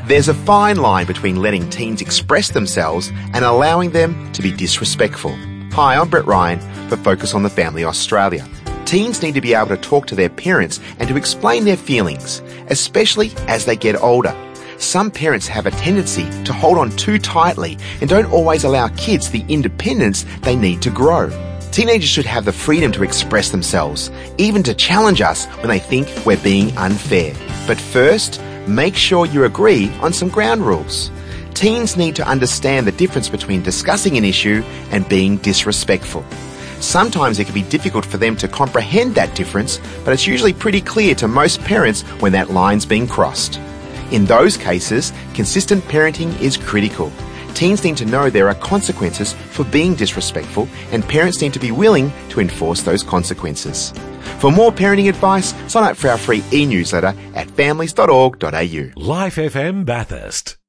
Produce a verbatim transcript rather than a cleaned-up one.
There's a fine line between letting teens express themselves and allowing them to be disrespectful. Hi, I'm Brett Ryan for Focus on the Family Australia. Teens need to be able to talk to their parents and to explain their feelings, especially as they get older. Some parents have a tendency to hold on too tightly and don't always allow kids the independence they need to grow. Teenagers should have the freedom to express themselves, even to challenge us when they think we're being unfair. But first, make sure you agree on some ground rules. Teens need to understand the difference between discussing an issue and being disrespectful. Sometimes it can be difficult for them to comprehend that difference, but it's usually pretty clear to most parents when that line's being crossed. In those cases, consistent parenting is critical. Teens need to know there are consequences for being disrespectful, and parents need to be willing to enforce those consequences. For more parenting advice, sign up for our free e-newsletter at families dot org dot a u. Life F M Bathurst.